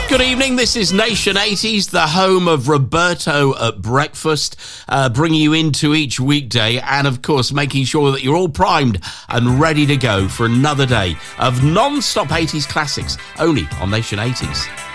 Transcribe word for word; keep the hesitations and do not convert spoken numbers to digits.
Good evening, this is Nation eighties, the home of Roberto at Breakfast, uh, bringing you into each weekday and, of course, making sure that you're all primed and ready to go for another day of non-stop eighties classics, only on Nation eighties.